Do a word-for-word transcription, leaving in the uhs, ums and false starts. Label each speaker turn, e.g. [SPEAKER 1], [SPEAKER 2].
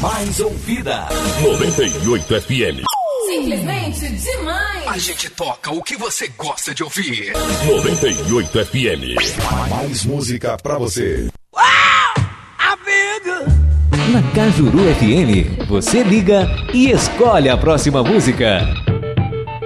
[SPEAKER 1] mais ouvida.
[SPEAKER 2] noventa e oito F M.
[SPEAKER 3] Simplesmente demais.
[SPEAKER 1] A gente toca o que você gosta de ouvir.
[SPEAKER 2] noventa e oito F M.
[SPEAKER 4] Mais música pra você.
[SPEAKER 5] Na Cajuru F M, você liga e escolhe a próxima música.